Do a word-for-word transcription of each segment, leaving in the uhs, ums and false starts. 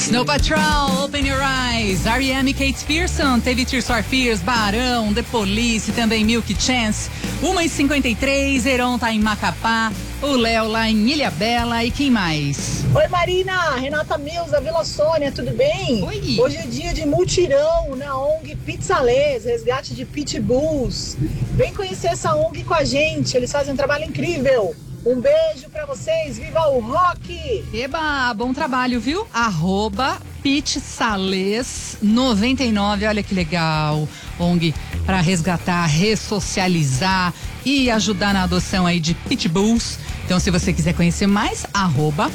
Snow Patrol, Open Your Eyes, R E M e Kate Pearson, teve Tears for Fears, Barão, The Police, também Milk Chance, uma e cinquenta e três, Heron tá em Macapá, o Léo lá em Ilhabela e quem mais? Oi Marina, Renata Mills da Vila Sônia, tudo bem? Oi. Hoje é dia de mutirão na O N G Pizzalês, resgate de pitbulls. Vem conhecer essa O N G com a gente, eles fazem um trabalho incrível. Um beijo pra vocês, viva o rock! Eba, bom trabalho, viu? Arroba Pizzalês noventa e nove, olha que legal. O N G para resgatar, ressocializar e ajudar na adoção aí de pitbulls. Então, se você quiser conhecer mais, arroba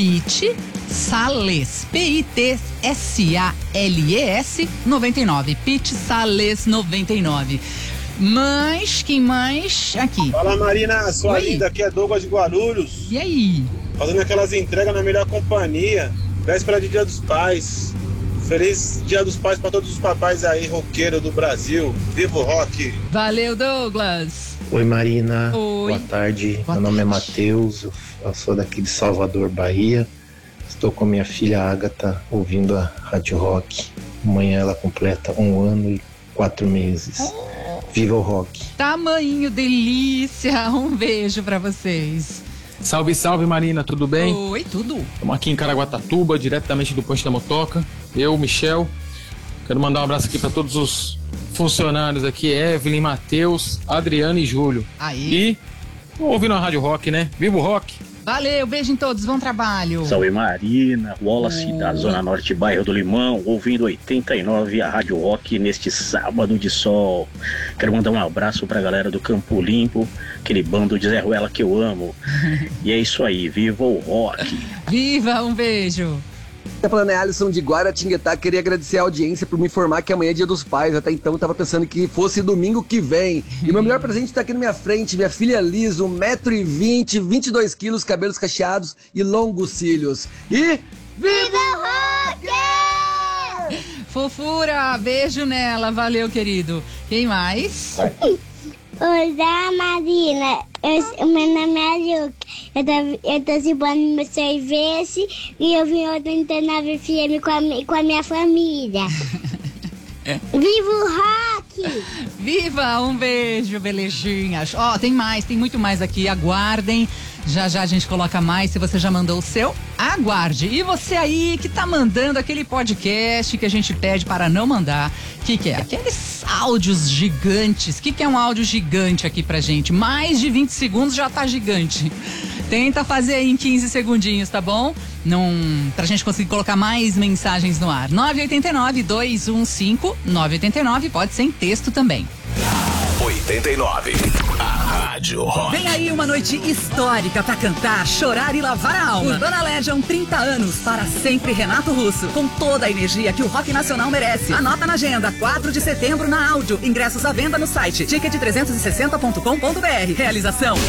Pizzalês, P I T S A L E S noventa e nove, Pizzalês noventa e nove. Mas, quem mais? Aqui. Fala Marina, sua Oi. linda, aqui é Douglas de Guarulhos. E aí? Fazendo aquelas entregas na melhor companhia, véspera de Dia dos Pais. Feliz Dia dos Pais para todos os papais aí, roqueiros do Brasil. Viva o rock! Valeu, Douglas. Oi Marina, Oi. boa tarde. Boa Meu nome é tarde. Matheus, eu eu sou daqui de Salvador, Bahia. Estou com minha filha Ágata ouvindo a Rádio Rock. Amanhã ela completa um ano e quatro meses. Viva o rock! Tamanho delícia. Um beijo pra vocês. Salve, salve Marina, tudo bem? Oi, tudo. Estamos aqui em Caraguatatuba, diretamente do Ponte da Motoca. Eu, Michel. Quero mandar um abraço aqui para todos os funcionários aqui, Evelyn, Matheus, Adriano e Júlio. Aí. E ouvindo a Rádio Rock, né? Viva o rock! Valeu, beijo em todos, bom trabalho. Salve Marina, Wallace da Zona Norte, bairro do Limão, ouvindo oitenta e nove a Rádio Rock neste sábado de sol. Quero mandar um abraço pra galera do Campo Limpo, aquele bando de Zé Ruela que eu amo. E é isso aí, viva o rock! Viva, um beijo. Tá falando, é Alisson de Guaratinguetá. Queria agradecer a audiência por me informar que amanhã é Dia dos Pais. Até então eu tava pensando que fosse domingo que vem. E o meu melhor presente tá aqui na minha frente. Minha filha Liz, um metro e vinte, vinte e dois quilos, cabelos cacheados e longos cílios. E... Viva o rock! Fofura, beijo nela, valeu, querido. Quem mais? Olá, Marina. Eu, meu nome é Luke. Eu tô, eu tô zimbando meu sorvete e eu vim oitenta e nove F M com a, mi- com a minha família. Viva o rock! Viva, um beijo, belejinhas. Ó, tem mais, tem muito mais aqui, aguardem. Já já a gente coloca mais. Se você já mandou o seu, aguarde. E você aí que tá mandando aquele podcast que a gente pede para não mandar, o que que é? Aqueles áudios gigantes. O que que é um áudio gigante aqui pra gente? Mais de vinte segundos já tá gigante. Tenta fazer aí em quinze segundinhos, tá bom? Não, pra gente conseguir colocar mais mensagens no ar. nove oito nove, dois um cinco, nove oito nove, pode ser em texto também. oitenta e nove, a Rádio Rock. Vem aí uma noite histórica pra cantar, chorar e lavar a alma. Urbana Legend, trinta anos, para sempre Renato Russo, com toda a energia que o rock nacional merece. Anota na agenda, quatro de setembro na Áudio. Ingressos à venda no site ticket trezentos e sessenta ponto com ponto br. Realização